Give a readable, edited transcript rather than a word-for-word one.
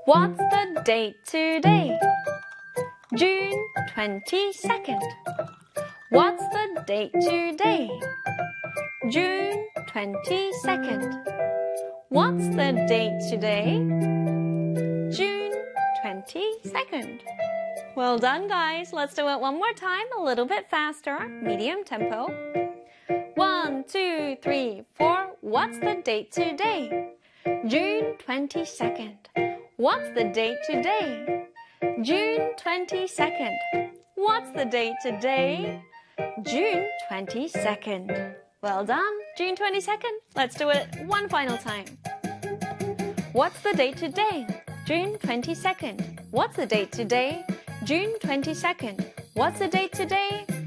What's the date today? June 22nd. What's the date today? June 22nd. What's the date today? June 22nd. Well done, guys. Let's do it one more time, a little bit faster, medium tempo. 1, 2, 3, 4. What's the date today? June 22nd. What's the date today? June 22nd. What's the date today? June 22nd. Well done, June 22nd. Let's do it one final time. What's the date today? June 22nd. What's the date today? June 22nd. What's the date today?